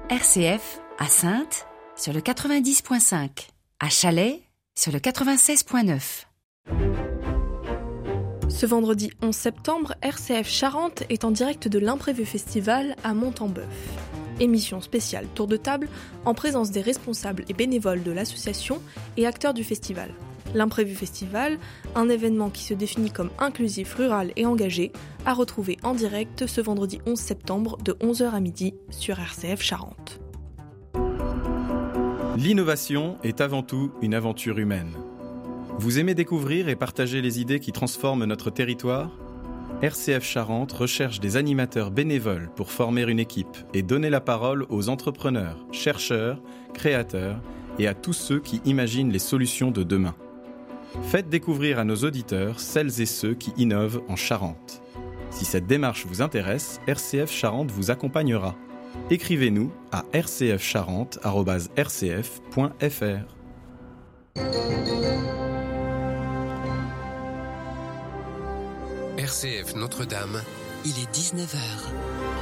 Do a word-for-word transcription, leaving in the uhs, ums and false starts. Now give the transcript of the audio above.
R C F à Saintes sur le quatre-vingt-dix virgule cinq, à Chalais sur le quatre-vingt-seize virgule neuf. Ce vendredi onze septembre, R C F Charente est en direct de l'Imprévu Festival à Montembeuf. Émission spéciale tour de table en présence des responsables et bénévoles de l'association et acteurs du festival. L'Imprévu Festival, un événement qui se définit comme inclusif, rural et engagé, à retrouver en direct ce vendredi onze septembre de onze heures à midi sur R C F Charente. L'innovation est avant tout une aventure humaine. Vous aimez découvrir et partager les idées qui transforment notre territoire ? R C F Charente recherche des animateurs bénévoles pour former une équipe et donner la parole aux entrepreneurs, chercheurs, créateurs et à tous ceux qui imaginent les solutions de demain. Faites découvrir à nos auditeurs celles et ceux qui innovent en Charente. Si cette démarche vous intéresse, R C F Charente vous accompagnera. Écrivez-nous à r c f charente arobase r c f point f r. R C F Notre-Dame, il est dix-neuf heures.